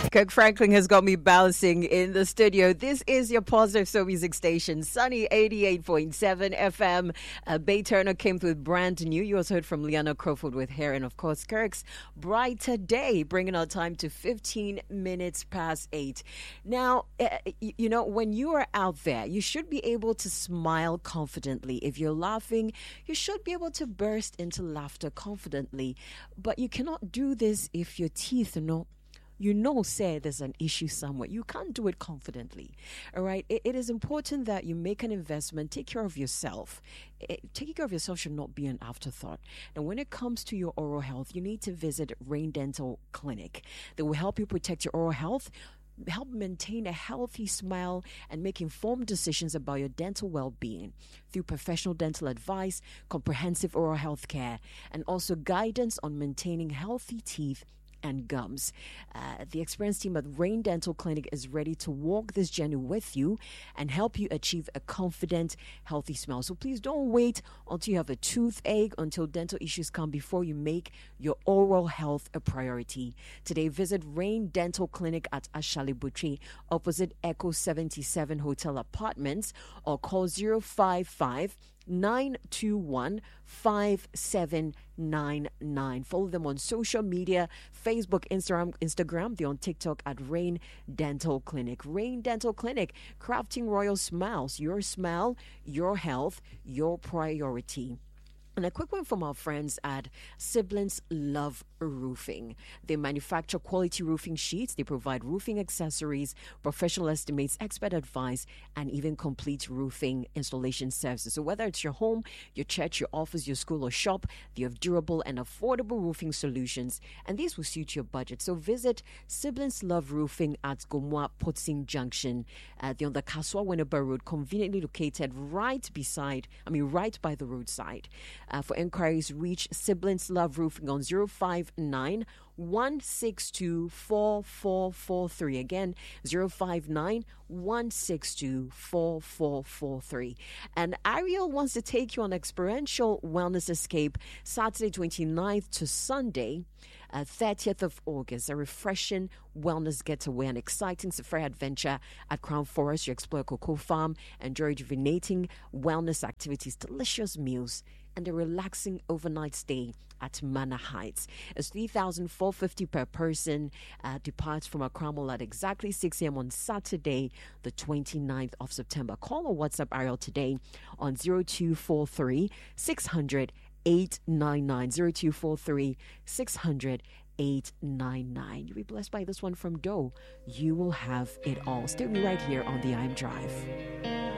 Kirk Franklin has got me bouncing in the studio. This is your positive soul music station, Sunny 88.7 FM. Bay Turner came through with Brand New. You also heard from Liana Crawford with Hair. And of course, Kirk's Brighter Day, bringing our time to 15 minutes past 8. Now, when you are out there, you should be able to smile confidently. If you're laughing, you should be able to burst into laughter confidently. But you cannot do this if your teeth are not. Say there's an issue somewhere. You can't do it confidently. All right. It is important that you make an investment, take care of yourself. Taking care of yourself should not be an afterthought. And when it comes to your oral health, you need to visit Rain Dental Clinic. They will help you protect your oral health, help maintain a healthy smile, and make informed decisions about your dental well-being through professional dental advice, comprehensive oral health care, and also guidance on maintaining healthy teeth and gums. The experienced team at Rain Dental Clinic is ready to walk this journey with you and help you achieve a confident, healthy smile. So please don't wait until you have a toothache, until dental issues come before you make your oral health a priority. Today, visit Rain Dental Clinic at Ashalibuchi, opposite Echo 77 Hotel Apartments, or call 055 921 5799. Follow them on social media, Facebook, Instagram. They're on TikTok at Rain Dental Clinic. Rain Dental Clinic, crafting royal smiles. Your smile, your health, your priority. And a quick one from our friends at Siblings Love Roofing. They manufacture quality roofing sheets. They provide roofing accessories, professional estimates, expert advice, and even complete roofing installation services. So whether it's your home, your church, your office, your school, or shop, they have durable and affordable roofing solutions, and these will suit your budget. So visit Siblings Love Roofing at Gomwa Potsing Junction. They're on the Kaswa Winneba Road, conveniently located right by the roadside. For inquiries, reach Siblings Love Roofing on 059 162 4443. Again, 059 162 4443. And Ariel wants to take you on experiential wellness escape Saturday 29th to Sunday, 30th of August. A refreshing wellness getaway, an exciting safari adventure at Crown Forest. You explore Cocoa Farm, enjoy rejuvenating wellness activities, delicious meals, and a relaxing overnight stay at Manor Heights. It's $3,450 per person. Departs from Accra Mall at exactly 6 a.m. on Saturday, the 29th of September. Call or WhatsApp Ariel today on 0243 600 899. 0243 600 899. You'll be blessed by this one from Doe. You will have it all. Stay with me right here on the I'm Drive.